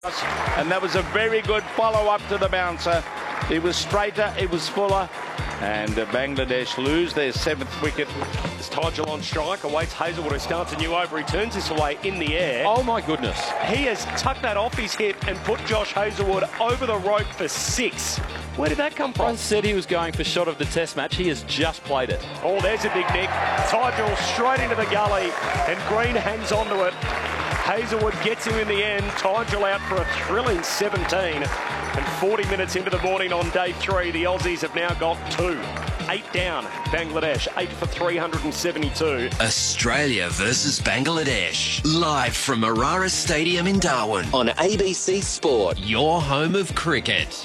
And that was a very good follow-up to the bouncer. It was straighter, it was fuller, and Bangladesh lose their 7th wicket. As Tijal on strike, awaits Hazlewood, who starts a new over. He turns this away in the air. Oh my goodness. He has tucked that off his hip and put Josh Hazlewood over the rope for 6. Where did that come from? I said he was going for shot of the test match. He has just played it. Oh, there's a big nick. Tijal straight into the gully, and Green hangs onto it. Hazlewood gets him in the end. Tijal out for a thrilling 17. And 40 minutes into the morning on day 3, the Aussies have now got 2. 8 down, Bangladesh, 8 for 372. Australia versus Bangladesh, live from Marara Stadium in Darwin on ABC Sport, your home of cricket.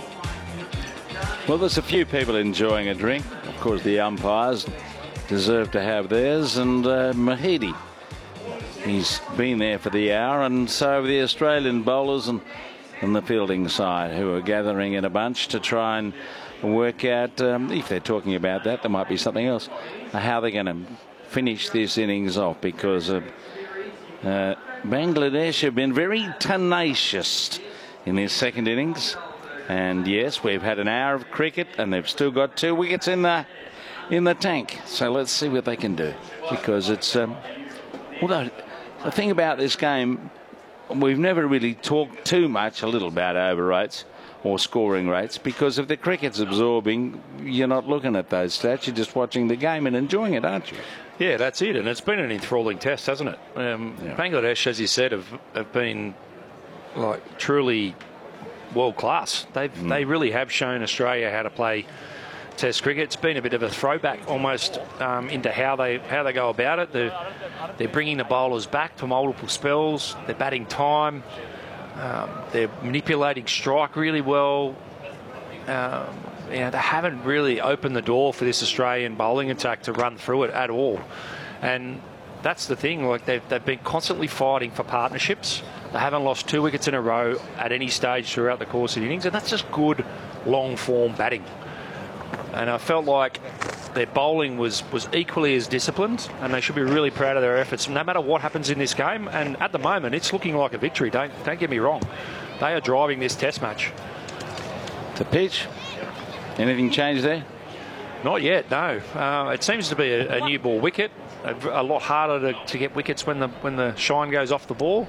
Well, there's a few people enjoying a drink. Of course, the umpires deserve to have theirs, and Mahidi. He's been there for the hour, and so the Australian bowlers and the fielding side, who are gathering in a bunch to try and work out, if they're talking about that, there might be something else, how they're going to finish this innings off, because Bangladesh have been very tenacious in their second innings. And yes, we've had an hour of cricket, and they've still got 2 wickets in the tank. So let's see what they can do, because it's although the thing about this game, we've never really talked too much, a little about over rates or scoring rates, because if the cricket's absorbing, you're not looking at those stats, you're just watching the game and enjoying it, aren't you? Yeah, that's it, and it's been an enthralling test, hasn't it? Bangladesh, as you said, have been like truly world class. They really have shown Australia how to play Test cricket. It's been a bit of a throwback almost into how they go about it. They're bringing the bowlers back for multiple spells. They're batting time. They're manipulating strike really well. They haven't really opened the door for this Australian bowling attack to run through it at all. And that's the thing. Like they've been constantly fighting for partnerships. They haven't lost 2 wickets in a row at any stage throughout the course of the innings, and that's just good long form batting. And I felt like their bowling was equally as disciplined, and they should be really proud of their efforts, no matter what happens in this game. And at the moment, it's looking like a victory. Don't get me wrong. They are driving this test match. The pitch, anything changed there? Not yet, no. It seems to be a new ball wicket. A lot harder to get wickets when the shine goes off the ball.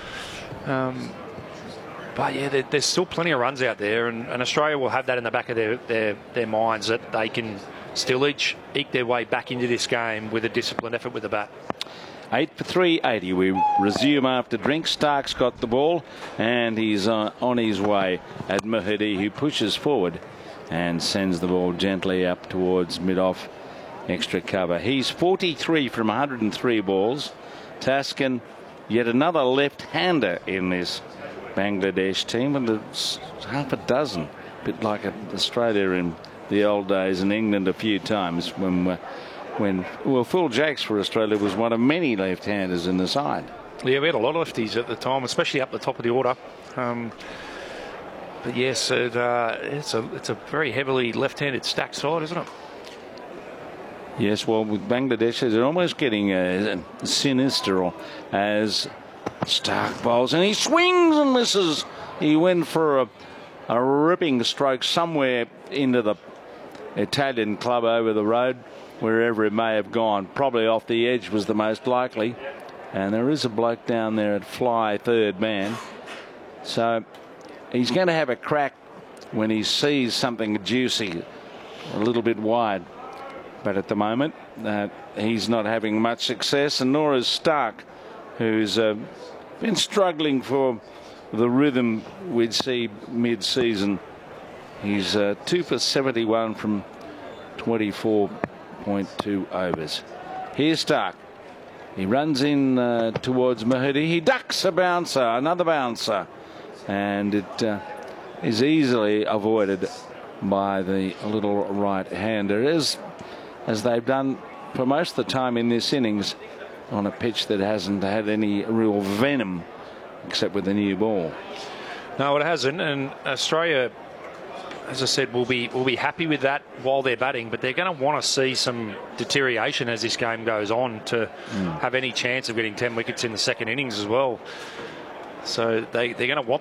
But yeah, there's still plenty of runs out there, and Australia will have that in the back of their minds, that they can still eke their way back into this game with a disciplined effort with the bat. 8 for 380. We resume after drink. Stark's got the ball, and he's on his way at Mahidi, who pushes forward and sends the ball gently up towards mid-off extra cover. He's 43 from 103 balls. Taskin, yet another left-hander in this Bangladesh team, and it's half a dozen, a bit like Australia in the old days, and England a few times when Phil Jacks for Australia was one of many left-handers in the side. Yeah, we had a lot of lefties at the time, especially up the top of the order. But yes, it's a very heavily left-handed stacked side, isn't it? Yes, well, with Bangladesh, they're almost getting sinister as Stark bowls, and he swings and misses. He went for a ripping stroke somewhere into the Italian club over the road, wherever it may have gone. Probably off the edge was the most likely. And there is a bloke down there at fly third man. So he's going to have a crack when he sees something juicy a little bit wide. But at the moment, he's not having much success, and nor is Stark, who's been struggling for the rhythm we'd see mid-season. He's 2 for 71 from 24.2 overs. Here's Stark. He runs in towards Mahidi. He ducks a bouncer, another bouncer, and it is easily avoided by the little right-hander, as they've done for most of the time in this innings, on a pitch that hasn't had any real venom except with the new ball. No, it hasn't, and Australia, as I said, will be happy with that while they're batting, but they're going to want to see some deterioration as this game goes on to have any chance of getting 10 wickets in the second innings as well. So they're going to want